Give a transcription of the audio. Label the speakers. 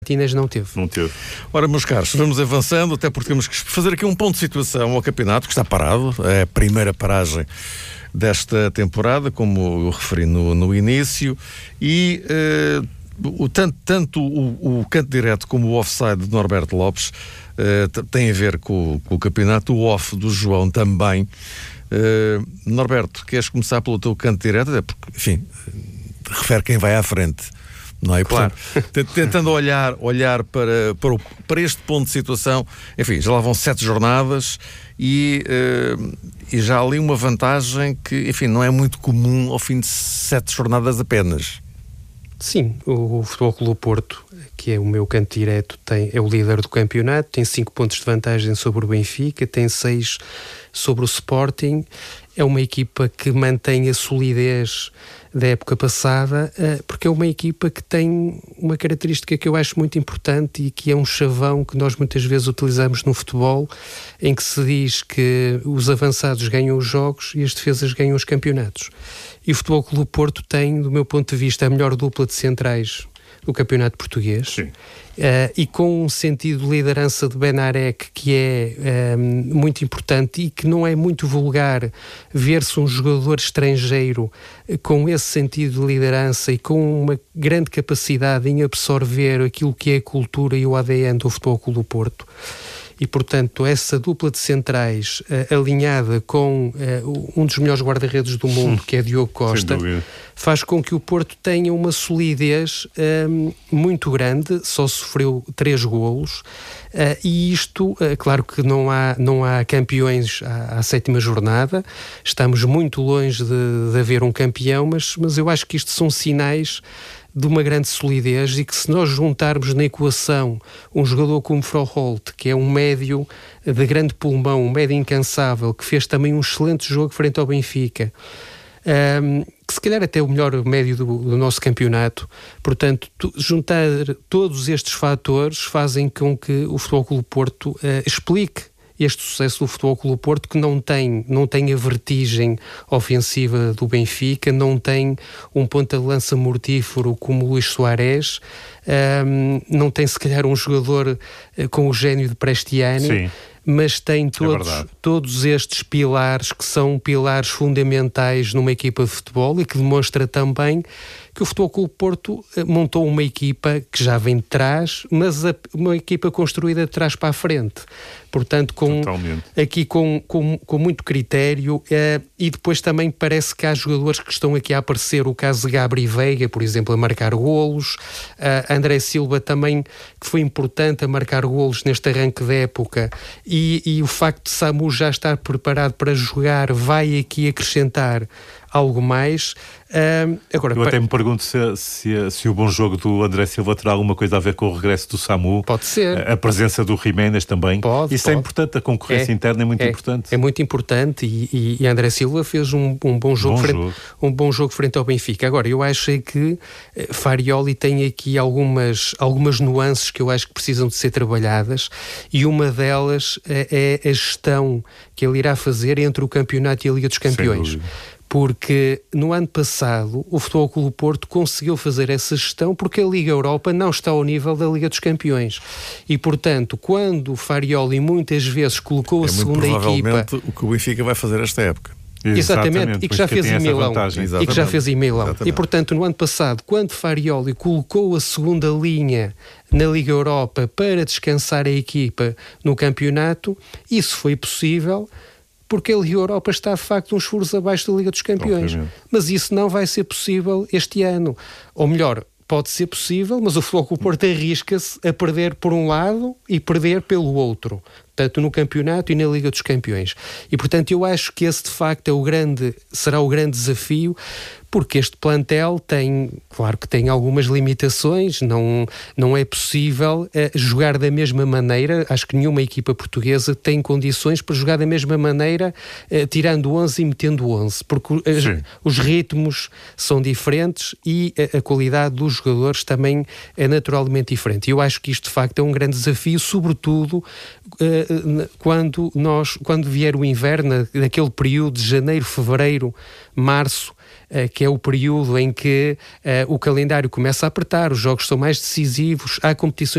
Speaker 1: Martínez não teve.
Speaker 2: Ora, meus caros, vamos avançando, até porque temos que fazer aqui um ponto de situação ao campeonato, que está parado. É a primeira paragem desta temporada, como eu referi no início, e tanto o canto direto como o offside de Norberto Lopes tem a ver com o campeonato, o off do João também. Norberto, queres começar pelo teu canto direto? É porque, enfim, refere quem vai à frente, não é?
Speaker 1: Claro.
Speaker 2: Portanto, tentando olhar para este ponto de situação, enfim, já lá vão 7 jornadas e já há ali uma vantagem que, enfim, não é muito comum ao fim de 7 jornadas apenas.
Speaker 1: Sim, o Futebol Clube do Porto, que é o meu canto direto, é o líder do campeonato, tem 5 pontos de vantagem sobre o Benfica, tem 6 sobre o Sporting. É uma equipa que mantém a solidez da época passada, porque é uma equipa que tem uma característica que eu acho muito importante e que é um chavão que nós muitas vezes utilizamos no futebol, em que se diz que os avançados ganham os jogos e as defesas ganham os campeonatos. E o Futebol Clube do Porto tem, do meu ponto de vista, a melhor dupla de centrais do campeonato português. E com um sentido de liderança de Benarek que é muito importante e que não é muito vulgar ver-se um jogador estrangeiro com esse sentido de liderança e com uma grande capacidade em absorver aquilo que é a cultura e o ADN do Futebol Clube do Porto. E, portanto, essa dupla de centrais alinhada com um dos melhores guarda-redes do mundo, que é Diogo Costa, faz com que o Porto tenha uma solidez muito grande, só sofreu 3 golos, e isto, claro que não há campeões à 7ª jornada, estamos muito longe de haver um campeão, mas eu acho que isto são sinais de uma grande solidez e que se nós juntarmos na equação um jogador como Froholt, que é um médio de grande pulmão, um médio incansável, que fez também um excelente jogo frente ao Benfica, que se calhar até é o melhor médio do nosso campeonato, portanto, juntar todos estes fatores fazem com que o Futebol Clube do Porto explique este sucesso do Futebol Clube do Porto, que não tem a vertigem ofensiva do Benfica, não tem um ponta de lança mortífero como Luís Soares, não tem se calhar um jogador com o gênio de Prestiani. Sim. Mas tem todos estes pilares que são pilares fundamentais numa equipa de futebol e que demonstra também que o Futebol Clube Porto montou uma equipa que já vem de trás, mas uma equipa construída de trás para a frente. Portanto, aqui com muito critério, e depois também parece que há jogadores que estão aqui a aparecer, o caso de Gabri Veiga, por exemplo, a marcar golos, André Silva também, que foi importante a marcar golos neste arranque da época, e o facto de Samu já estar preparado para jogar vai aqui acrescentar algo mais. Agora,
Speaker 3: eu até me pergunto se o bom jogo do André Silva terá alguma coisa a ver com o regresso do Samu.
Speaker 1: Pode ser.
Speaker 3: A presença do Jiménez também. Isso
Speaker 1: pode.
Speaker 3: É importante, a concorrência interna é muito importante.
Speaker 1: É muito importante e André Silva fez um bom jogo frente ao Benfica. Agora, eu acho que Farioli tem aqui algumas nuances que eu acho que precisam de ser trabalhadas, e uma delas é a gestão que ele irá fazer entre o campeonato e a Liga dos Campeões. Porque no ano passado o Futebol Clube do Porto conseguiu fazer essa gestão porque a Liga Europa não está ao nível da Liga dos Campeões. E, portanto, quando o Farioli muitas vezes colocou a segunda equipa...
Speaker 2: o que o Benfica vai fazer esta época.
Speaker 1: Exatamente, e que já fez em Milão. E, portanto, no ano passado, quando Farioli colocou a segunda linha na Liga Europa para descansar a equipa no campeonato, isso foi possível porque a Liga Europa está, de facto, uns furos abaixo da Liga dos Campeões. Mas isso não vai ser possível este ano. Ou melhor, pode ser possível, mas o Futebol Clube do Porto arrisca-se a perder por um lado e perder pelo outro, tanto no campeonato e na Liga dos Campeões. E, portanto, eu acho que esse, de facto, será o grande desafio, porque este plantel claro que tem algumas limitações, não é possível jogar da mesma maneira. Acho que nenhuma equipa portuguesa tem condições para jogar da mesma maneira, tirando 11 e metendo 11, porque os ritmos são diferentes e a qualidade dos jogadores também é naturalmente diferente. E eu acho que isto, de facto, é um grande desafio, sobretudo quando vier o inverno, naquele período de janeiro, fevereiro, março, que é o período em que o calendário começa a apertar, os jogos são mais decisivos, há competições